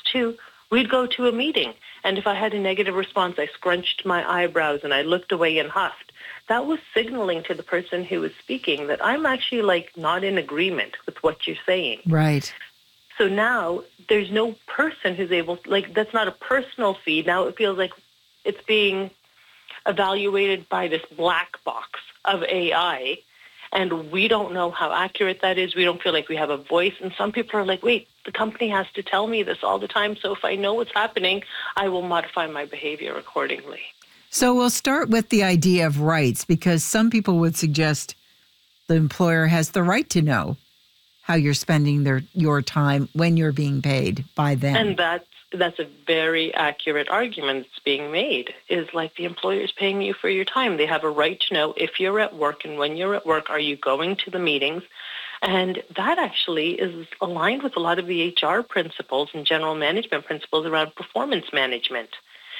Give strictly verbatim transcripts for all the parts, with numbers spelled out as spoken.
to, we'd go to a meeting. And if I had a negative response, I scrunched my eyebrows and I looked away and huffed. That was signaling to the person who was speaking that I'm actually like not in agreement with what you're saying. Right. So now there's no person who's able, like that's not a personal feed. Now it feels like it's being evaluated by this black box of A I. And we don't know how accurate that is. We don't feel like we have a voice. And some people are like, wait, the company has to tell me this all the time. So if I know what's happening, I will modify my behavior accordingly. So we'll start with the idea of rights, because some people would suggest the employer has the right to know how you're spending their your time when you're being paid by them. And that's, that's a very accurate argument that's being made, is like the employer's paying you for your time. They have a right to know if you're at work and when you're at work, are you going to the meetings? And that actually is aligned with a lot of the H R principles and general management principles around performance management.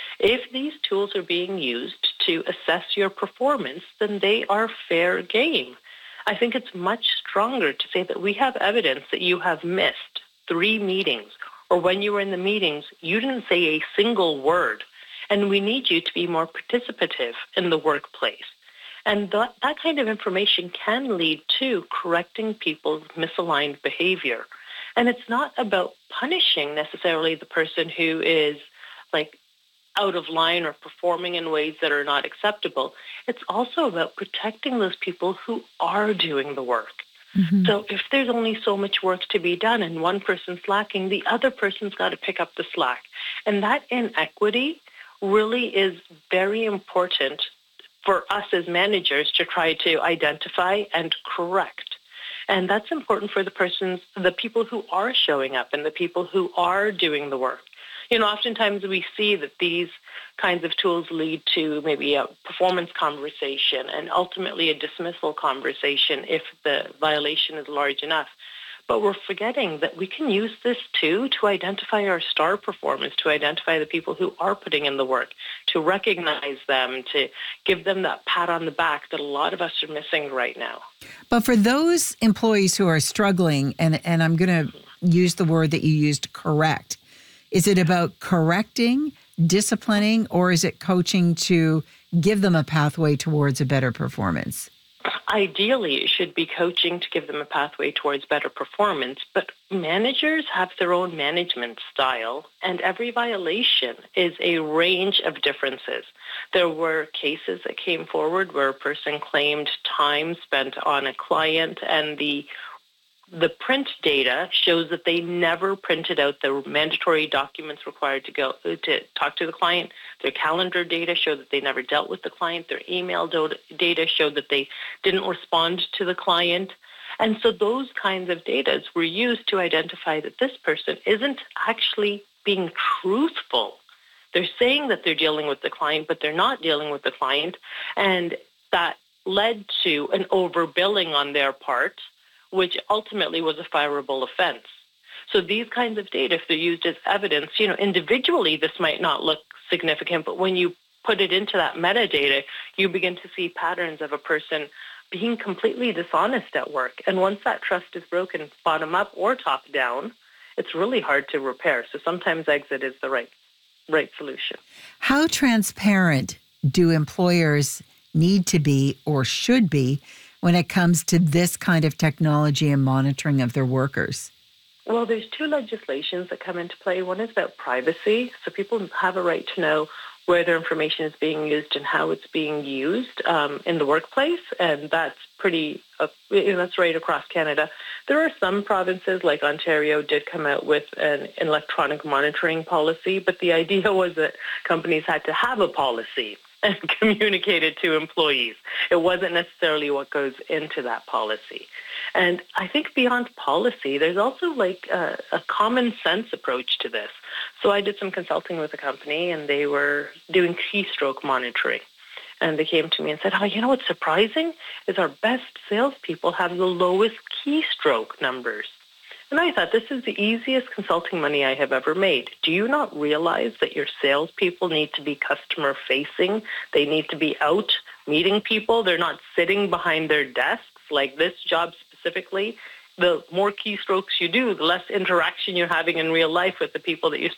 If these tools are being used to assess your performance, then they are fair game. I think it's much stronger to say that we have evidence that you have missed three meetings, or when you were in the meetings, you didn't say a single word, and we need you to be more participative in the workplace. And that, that kind of information can lead to correcting people's misaligned behavior. And it's not about punishing necessarily the person who is like out of line or performing in ways that are not acceptable. It's also about protecting those people who are doing the work. Mm-hmm. So if there's only so much work to be done and one person's slacking, the other person's got to pick up the slack. And that inequity really is very important for us as managers to try to identify and correct. And that's important for the persons, the people who are showing up and the people who are doing the work. You know, oftentimes we see that these kinds of tools lead to maybe a performance conversation and ultimately a dismissal conversation if the violation is large enough. But we're forgetting that we can use this too to identify our star performers, to identify the people who are putting in the work, to recognize them, to give them that pat on the back that a lot of us are missing right now. But for those employees who are struggling, and, and I'm going to use the word that you used, correct, is it about correcting, disciplining, or is it coaching to give them a pathway towards a better performance? Ideally, it should be coaching to give them a pathway towards better performance, but managers have their own management style, and every violation is a range of differences. There were cases that came forward where a person claimed time spent on a client, and the The print data shows that they never printed out the mandatory documents required to go to talk to the client. Their calendar data showed that they never dealt with the client. Their email data showed that they didn't respond to the client. And so those kinds of data were used to identify that this person isn't actually being truthful. They're saying that they're dealing with the client, but they're not dealing with the client. And that led to an overbilling on their part, which ultimately was a fireable offense. So these kinds of data, if they're used as evidence, you know, individually this might not look significant, but when you put it into that metadata, you begin to see patterns of a person being completely dishonest at work. And once that trust is broken, bottom up or top down, it's really hard to repair. So sometimes exit is the right, right solution. How transparent do employers need to be or should be when it comes to this kind of technology and monitoring of their workers? Well, there's two legislations that come into play. One is about privacy. So people have a right to know where their information is being used and how it's being used um, in the workplace. And that's pretty, uh, you know, that's right across Canada. There are some provinces like Ontario did come out with an electronic monitoring policy, but the idea was that companies had to have a policy and communicate it to employees. It wasn't necessarily what goes into that policy. And I think beyond policy, there's also like a, a common sense approach to this. So I did some consulting with a company, and they were doing keystroke monitoring. And they came to me and said, oh, you know what's surprising is our best salespeople have the lowest keystroke numbers. And I thought, this is the easiest consulting money I have ever made. Do you not realize that your salespeople need to be customer-facing? They need to be out meeting people. They're not sitting behind their desks like this job specifically. The more keystrokes you do, the less interaction you're having in real life with the people that you're